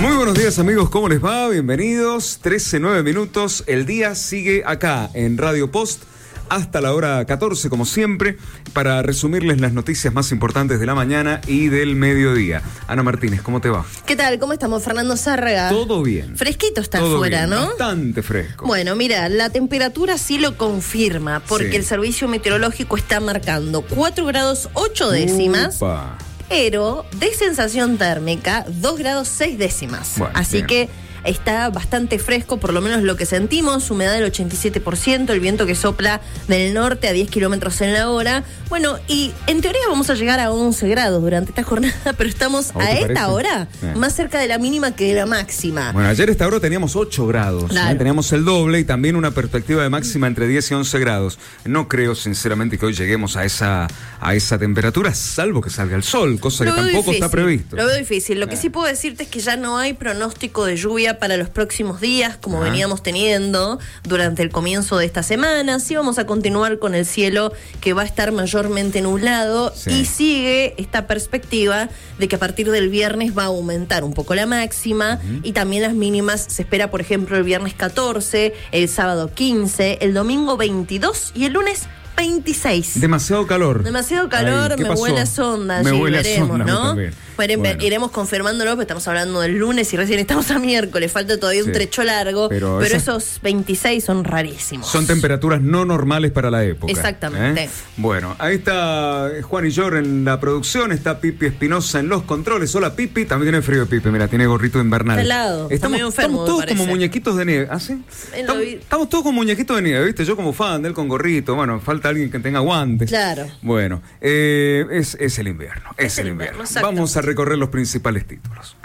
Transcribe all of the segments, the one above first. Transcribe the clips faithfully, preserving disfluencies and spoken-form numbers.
Muy buenos días, amigos, ¿cómo les va? Bienvenidos, trece, nueve minutos, el día sigue acá en Radio Post hasta la hora catorce, como siempre, para resumirles las noticias más importantes de la mañana y del mediodía. Ana Martínez, ¿cómo te va? ¿Qué tal? ¿Cómo estamos, Fernando Zárraga? Todo bien. Fresquito está Todo afuera, bien, ¿no? Bastante fresco. Bueno, mira, la temperatura sí lo confirma, porque Sí. el servicio meteorológico está marcando cuatro grados ocho décimas. Upa. Pero de sensación térmica, dos grados seis décimas. Bueno, Así bien. que está bastante fresco, por lo menos lo que sentimos, humedad del ochenta y siete por ciento, el viento que sopla del norte a diez kilómetros en la hora. Bueno, y en teoría vamos a llegar a once grados durante esta jornada, pero estamos ¿A vos a te esta parece? hora Eh. más cerca de la mínima que de la máxima. Bueno, ayer a esta hora teníamos ocho grados, Claro. ¿eh? Teníamos el doble y también una perspectiva de máxima entre diez y once grados. No creo, sinceramente, que hoy lleguemos a esa, a esa temperatura, salvo que salga el sol, cosa que Lo veo tampoco difícil, está previsto. Lo veo difícil. Lo que Ah. sí puedo decirte es que ya no hay pronóstico de lluvia para los próximos días, como Ah. veníamos teniendo durante el comienzo de esta semana. Sí vamos a continuar con el cielo que va a estar mayormente nublado, Sí. y sigue esta perspectiva de que a partir del viernes va a aumentar un poco la máxima, Uh-huh. y también las mínimas. Se espera, por ejemplo, el viernes catorce, el sábado quince, el domingo veintidós y el lunes veintiséis. Demasiado calor. Demasiado calor, Ay, ¿qué me pasó? huele a sonda, Me sí, huele a veremos, sonda a mí ¿no? también. Bueno, Bueno. iremos confirmándolo, porque estamos hablando del lunes y recién estamos a miércoles, falta todavía un Sí. trecho largo, Pero pero, esas- esos veintiséis son rarísimos. Son temperaturas no normales para la época. Exactamente. ¿eh? Bueno, ahí está Juan y Yor en la producción, está Pipi Espinosa en los controles. Hola, Pipi, también tiene frío Pipi, mira, tiene gorrito invernal. Está helado, está estamos, medio enfermo, estamos todos me parece. como muñequitos de nieve. ¿Ah, sí? Eh, lo Estamos, vi. estamos todos como muñequitos de nieve, ¿viste? Yo como fan de él con gorrito, bueno, falta alguien que tenga guantes. Claro. Bueno, eh, es, es el invierno, es, Es el el invierno. invierno, exacto. Vamos a recorrer los principales títulos.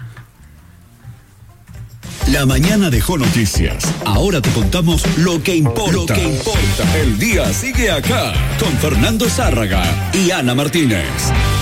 La mañana dejó noticias. Ahora te contamos lo que importa. Lo que importa. El día sigue acá con Fernando Zárraga y Ana Martínez.